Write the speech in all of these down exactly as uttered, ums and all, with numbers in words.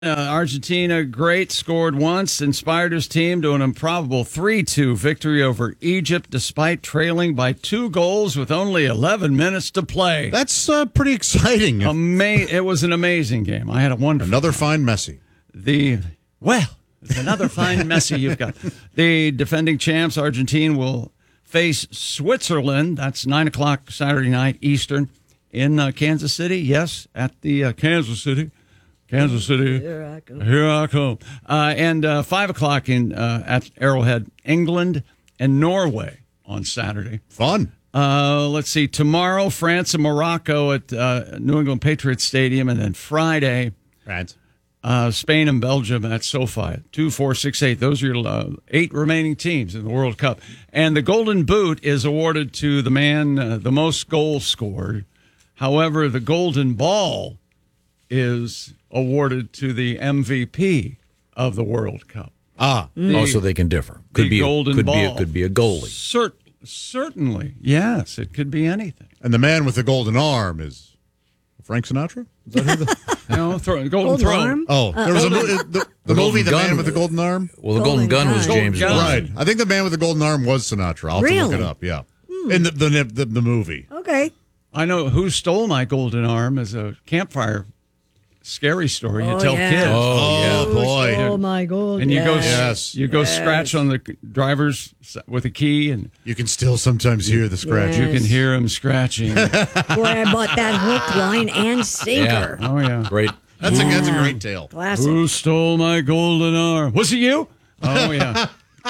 Uh, Argentina, great, scored once, inspired his team to an improbable three two victory over Egypt despite trailing by two goals with only eleven minutes to play. That's uh, pretty exciting. Ama- it was an amazing game. I had a wonderful Another fine Messi. The, well, it's another fine Messi you've got. The defending champs, Argentina, will face Switzerland. That's nine o'clock Saturday night Eastern in uh, Kansas City. Yes, at the uh, Kansas City. Kansas City, here I come. Here I come. Uh, and uh, five o'clock in uh, at Arrowhead, England and Norway on Saturday. Fun. Uh, let's see. Tomorrow, France and Morocco at uh, New England Patriots Stadium, and then Friday, France, uh, Spain and Belgium at SoFi. Two, four, six, eight. Those are your uh, eight remaining teams in the World Cup. And the Golden Boot is awarded to the man uh, the most goals scored. However, the Golden Ball is awarded to the M V P of the World Cup. Ah, the, oh, so they can differ. Could the be golden could ball. be a, could be a goalie. Cert- certainly, yes, it could be anything. And the man with the golden arm is Frank Sinatra. Is that who the no throw, golden, golden throw? Arm? Oh, there was a mo- the, the, the movie, The Gun. Man with the Golden Arm. Well, the Golden, Golden Gun was Gun. James Golden Gun. Bond. Right. I think the man with the golden arm was Sinatra. I'll have to Really? look it up. Yeah, in the the, the the movie. Okay. I know Who Stole My Golden Arm is a campfire scary story you Oh, tell yeah. kids. Oh, yeah. Oh, boy. Oh, my God. And you go, Yes. you go Yes. scratch on the driver's s- with a key, and You can still sometimes hear the scratch. you can hear him scratching. Boy, I bought that hook, line, and sinker. Oh yeah, Great. That's a that's a Yeah. great tale. Classic. Who stole my golden arm? Was it you? Oh yeah,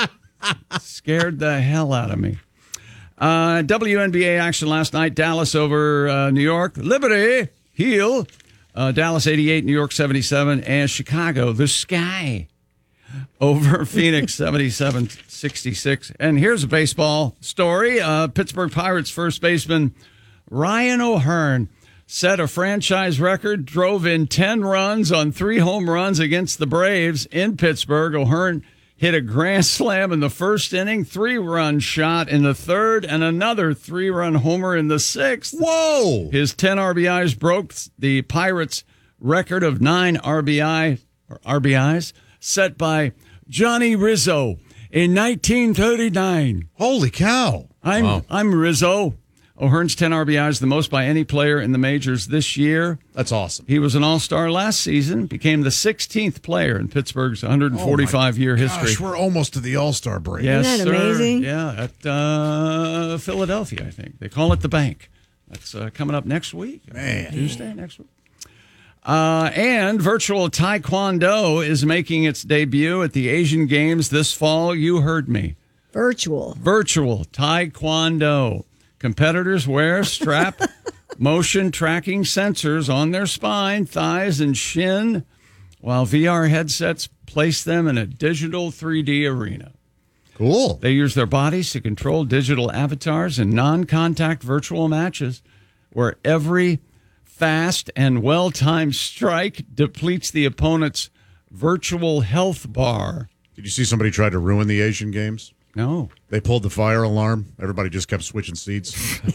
scared the hell out of me. Uh, W N B A action last night: Dallas over uh, New York. Liberty heel. Uh, Dallas eighty-eight, New York seventy-seven, and Chicago, the Sky, over Phoenix seventy-seven sixty-six. And here's a baseball story. Uh, Pittsburgh Pirates first baseman Ryan O'Hearn set a franchise record, drove in ten runs on three home runs against the Braves in Pittsburgh. O'Hearn hit a grand slam in the first inning, three-run shot in the third, and another three-run homer in the sixth. Whoa! His ten R B Is broke the Pirates' record of nine R B I or R B Is set by Johnny Rizzo in nineteen thirty-nine. Holy cow! I'm Wow. I'm Rizzo. O'Hearn's ten R B Is, the most by any player in the majors this year. That's awesome. He was an all-star last season, became the sixteenth player in Pittsburgh's one hundred forty-five year history. Gosh, we're almost to the All-Star break. Yes, Isn't that sir. amazing? Yeah, at uh, Philadelphia, I think. They call it the Bank. That's uh, coming up next week. Man. Tuesday next week. Uh, and virtual Taekwondo is making its debut at the Asian Games this fall. You heard me. Virtual. Virtual Taekwondo. Competitors wear strap motion tracking sensors on their spine, thighs, and shin, while V R headsets place them in a digital three D arena. Cool. They use their bodies to control digital avatars in non-contact virtual matches where every fast and well-timed strike depletes the opponent's virtual health bar. Did you see somebody try to ruin the Asian Games? No. They pulled the fire alarm. Everybody just kept switching seats.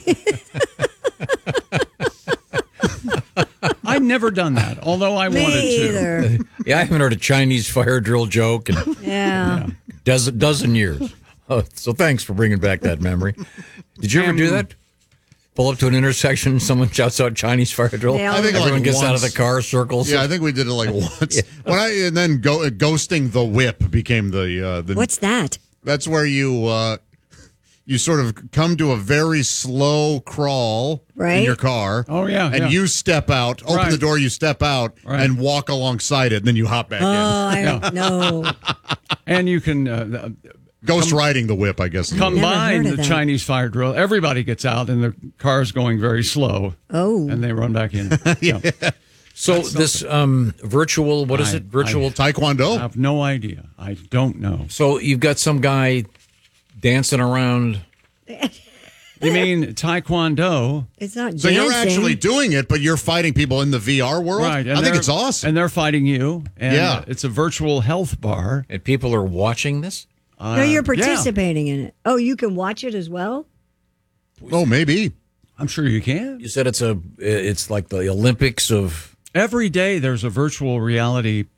I've never done that, although I Me wanted to. either. Yeah, I haven't heard a Chinese fire drill joke in Yeah. a dozen, dozen years. Oh, so thanks for bringing back that memory. Did you ever do that? Pull up to an intersection, someone shouts out Chinese fire drill. Yeah, I think Everyone like gets out of once. the car, circles. Yeah, I think we did it like once. When I and then go, uh, ghosting the whip became the uh, the. What's that? That's where you uh, you sort of come to a very slow crawl in Right. your car. Oh, yeah, and yeah. you step out, open Right. the door, you step out, Right. and walk alongside it, and then you hop back Oh, in. I Yeah. don't know. And you can uh, Ghost riding the whip, I guess. is what it is. combine heard of the that. Chinese fire drill. Everybody gets out, and the car's going very slow, Oh. and they run back in. Yeah. So this um, virtual, what is I- it? Virtual. I Taekwondo. have no idea. I don't know. so you've got some guy dancing around. You mean Taekwondo? It's not So dancing. you're actually doing it, but you're fighting people in the V R world? Right. I think they're- it's awesome. And they're fighting you. And Yeah. It's a virtual health bar. And people are watching this? Uh, No, you're yeah. participating in it. Oh, you can watch it as well? Oh, maybe. I'm sure you can. You said it's a, it's like the Olympics of. Every day there's a virtual reality